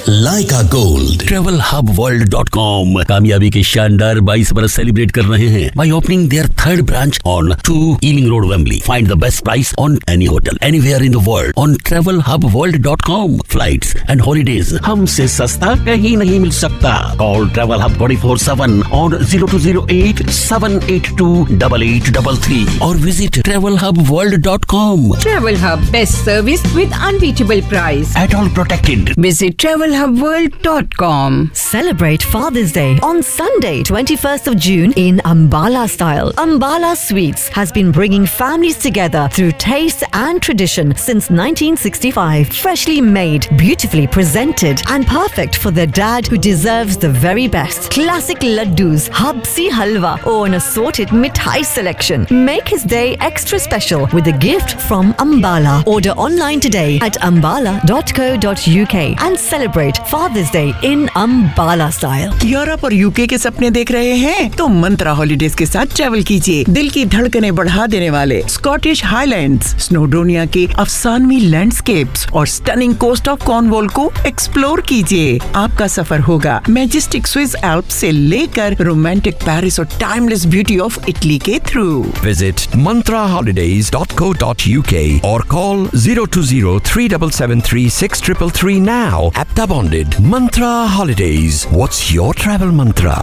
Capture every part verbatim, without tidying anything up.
लाइका gold. Travel hub world dot com कामयाबी के शानदार बाईस बरस सेलिब्रेट कर रहे हैं by opening there third branch on to ailing road Wembley. Find the best price on any hotel anywhere in the world on travel hub world dot com. Flights and holidays हमसे सस्ता कहीं नहीं मिल सकता। Call travel hub twenty four seven on zero to zero eight seven eight to double eight double three और visit travel hub world dot com. Travel Hub, best service with unbeatable price. At all protected. Visit travel hub world dot com. Celebrate Father's Day on Sunday, twenty-first of June in Ambala style. Ambala Sweets has been bringing families together through taste and tradition since nineteen sixty-five. Freshly made, beautifully presented and perfect for the dad who deserves the very best. Classic laddus, habsi halwa or an assorted mithai selection. Make his day extra special with a gift from Ambala. Order online today at ambala dot co dot uk and celebrate Father's Day in Ambala style. Europe और UK के सपने देख रहे हैं तो मंत्रा holidays के साथ travel कीजिए। दिल की धड़कनें बढ़ा देने वाले स्कॉटिश हाईलैंड्स, स्नोडोनिया के अफसानवी लैंडस्केप्स और स्टनिंग कोस्ट ऑफ कॉर्नवॉल को एक्सप्लोर कीजिए। आपका सफर होगा मैजेस्टिक स्विस एल्प्स से लेकर रोमांटिक पेरिस और टाइमलेस ब्यूटी ऑफ इटली के through. Visit mantra holidays dot co dot uk or call zero two zero three seven seven three six three three now. Apta bonded. Mantra Holidays. What's your travel mantra?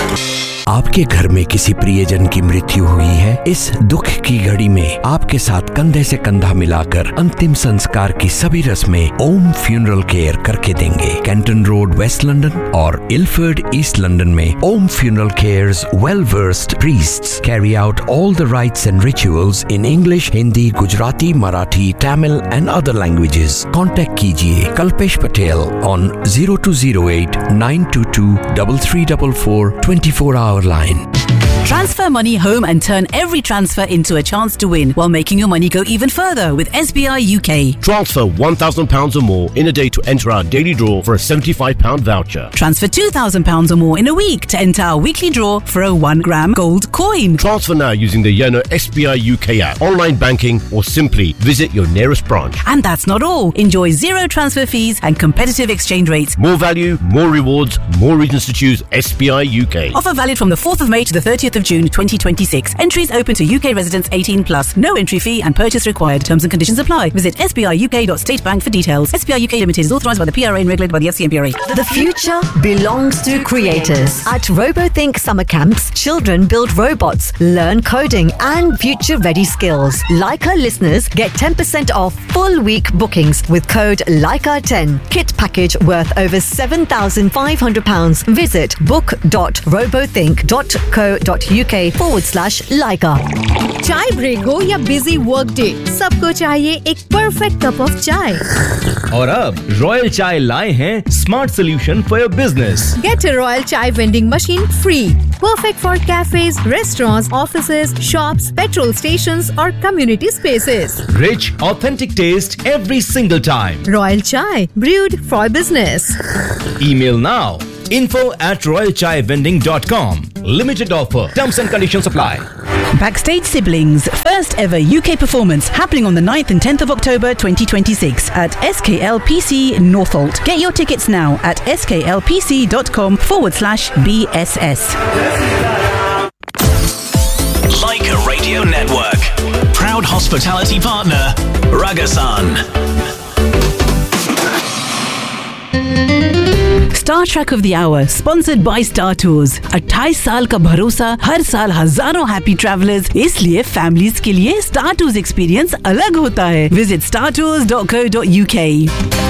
आपके घर में किसी प्रियजन की मृत्यु हुई है? इस दुख की घड़ी में आपके साथ कंधे से कंधा मिलाकर अंतिम संस्कार की सभी रस्में ओम फ्यूनरल केयर करके देंगे। कैंटन रोड वेस्ट लंदन और इलफर्ड ईस्ट लंदन में ओम funeral cares well versed priests carry out all the rights and rituals in English, Hindi, Gujarati, Marathi, Tamil and other languages. Contact कीजिए Kalpesh Patel on zero to zero eight nine to to three three four four twenty four hour line. Transfer money home and turn every transfer into a chance to win while making your money go even further with S B I U K. Transfer one thousand pounds or more in a day to enter our daily draw for a seventy-five pound voucher. Transfer two thousand pounds or more in a week to enter our weekly draw for a one gram gold coin. Transfer now using the Yono S B I U K app, online banking or simply visit your nearest branch. And that's not all. Enjoy zero transfer fees and competitive exchange rates. More value, more rewards, more reasons to choose S B I U K. Offer valid from the fourth of May to the thirtieth of June twenty twenty-six. Entries open to U K residents eighteen plus. No entry fee and purchase required. Terms and conditions apply. Visit s b i u k dot state bank for details. S B I U K Limited is authorised by the P R A and regulated by the F C M P R A. The future belongs to creators. At RoboThink summer camps, children build robots, learn coding and future-ready skills. Leica listeners get ten percent off full week bookings with code Leica ten. Kit package worth over seven thousand five hundred pounds. Visit book dot robothink dot co dot uk forward slash Leica. चाय break हो या busy work day, सबको चाहिए एक perfect cup of चाय। और अब royal चाय लाए हैं smart solution for your business. Get a Royal Chai vending machine free. Perfect for cafes, restaurants, offices, shops, petrol stations or community spaces. Rich, authentic taste every single time. Royal Chai, brewed for business. Email now. info at royal chai vending dot com. Limited offer. Terms and conditions apply. Backstage Siblings, first ever U K performance happening on the ninth and tenth of October twenty twenty-six at S K L P C Northolt. Get your tickets now at s k l p c dot com forward slash B S S. Leica Radio Network. Proud hospitality partner, Ragasan. Star Trek of the Hour, sponsored by Star Tours. अट्ठाईस साल का भरोसा, हर साल हजारों happy travellers, इसलिए families के लिए Star Tours experience अलग होता है. Visit star tours dot co dot uk.